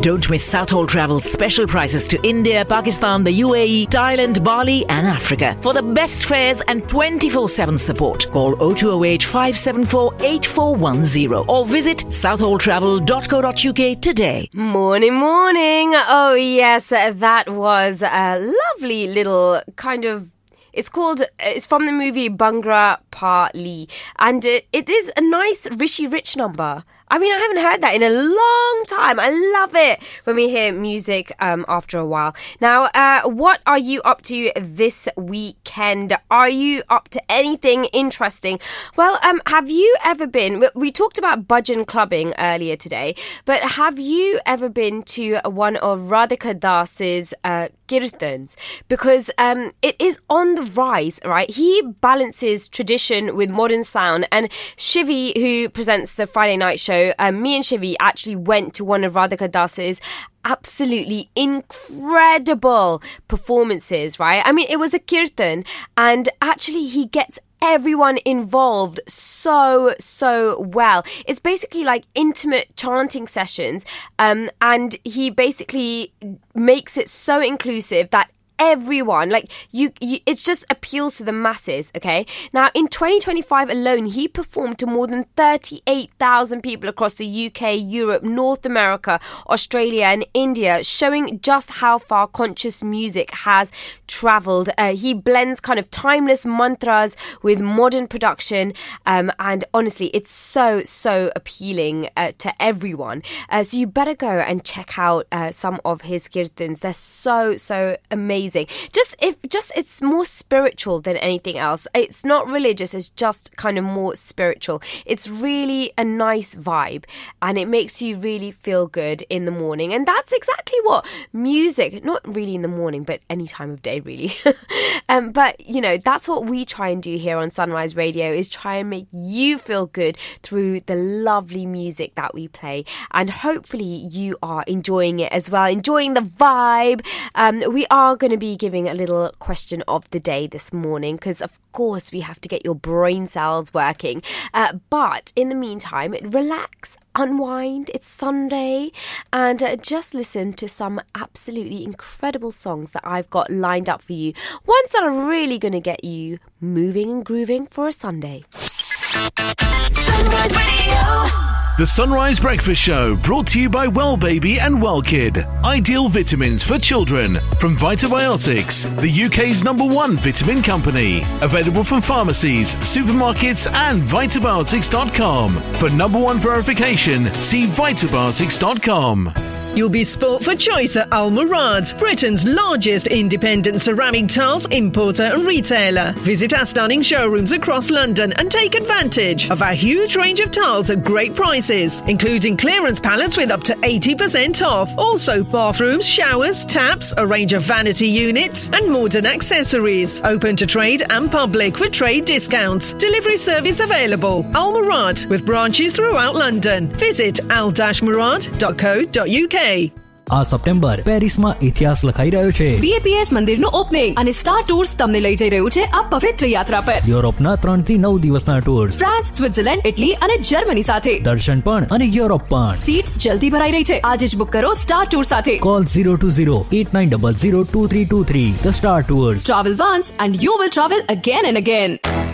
Don't miss Southall Travel's special prices to India, Pakistan, the UAE, Thailand, Bali and Africa. For the best fares and 24/7 support, call 0208 574 8410 or visit southalltravel.co.uk today. Morning. Oh yes, that was a lovely little kind of... It's from the movie Bhangra Partli, and it is a nice Rishi Rich number. I mean, I haven't heard that in a long time. I love it when we hear music after a while. Now, what are you up to this weekend? Are you up to anything interesting? Well, have you ever been... We talked about bhajan clubbing earlier today, but have you ever been to one of Radhika Das's kirtans? Because it is on the rise, right? He balances tradition with modern sound, and Shivi, who presents the Friday night show, me and Shivi actually went to one of Radhika Das's absolutely incredible performances, right? I mean, it was a kirtan, and actually he gets everyone involved so well. It's basically like intimate chanting sessions, and he basically makes it so inclusive that everyone, like you it just appeals to the masses. Okay, now in 2025 alone, he performed to more than 38,000 people across the UK, Europe, North America, Australia and India, showing just how far conscious music has travelled. He blends kind of timeless mantras with modern production, and honestly it's so appealing to everyone. So you better go and check out some of his kirtans. They're so amazing. It's more spiritual than anything else. It's not religious, it's just kind of more spiritual. It's really a nice vibe, and it makes you really feel good in the morning. And that's exactly what music, not really in the morning, but any time of day really. But you know, that's what we try and do here on Sunrise Radio, is try and make you feel good through the lovely music that we play. And hopefully you are enjoying it as well, enjoying the vibe. We are going to be giving a little question of the day this morning, because of course we have to get your brain cells working. But in the meantime, relax, unwind. It's Sunday, and just listen to some absolutely incredible songs that I've got lined up for you. Ones that are really going to get you moving and grooving for a Sunday. Sunrise Radio. The Sunrise Breakfast Show, brought to you by Well Baby and Well Kid. Ideal vitamins for children from Vitabiotics, the UK's #1 vitamin company. Available from pharmacies, supermarkets and Vitabiotics.com. For #1 verification, see Vitabiotics.com. You'll be sport for choice at Al Murad, Britain's largest independent ceramic tiles importer and retailer. Visit our stunning showrooms across London and take advantage of our huge range of tiles at great prices, including clearance pallets with up to 80% off. Also bathrooms, showers, taps, a range of vanity units and modern accessories. Open to trade and public with trade discounts. Delivery service available. Al Murad, with branches throughout London. Visit al-murad.co.uk. આ September પેરિસમાં ઇતિહાસ લખાઈ રહ્યો છે. BAPS મંદિરનું opening અને star tours તમને લઈ જઈ રહ્યું છે આ પવિત્ર યાત્રા પર. યુરોપના 3 થી 9 દિવસના ટૂર્સ, ફ્રાન્સ, સ્વિટ્ઝરલેન્ડ, ઇટલી અને જર્મની સાથે. દર્શન પણ અને યુરોપ પણ. સીટ્સ જલ્દી ભરાઈ રહી છે. આજે જ બુક કરો સ્ટાર ટૂર સાથે. Call 020-8900-2323. The Star Tours. Travel once and you will travel again and again.